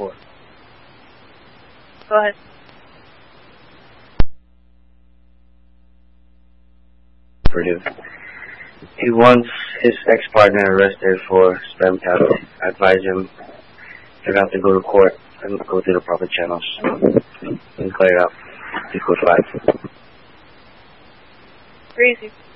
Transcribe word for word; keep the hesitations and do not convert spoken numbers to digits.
four. Go ahead. Purdue. He wants his ex-partner arrested for spam tapping. I advise him to have to go to court and go through the proper channels and clear it up. Equal five. Crazy.